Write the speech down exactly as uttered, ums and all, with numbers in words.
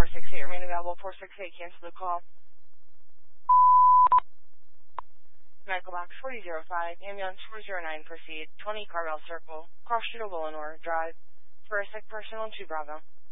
four six eight remain available. four six eight, cancel the call. Medical box four zero five, ambulance four zero nine, proceed. twenty Carvel Circle, cross street of Willenor Drive. For a sick person on two Bravo.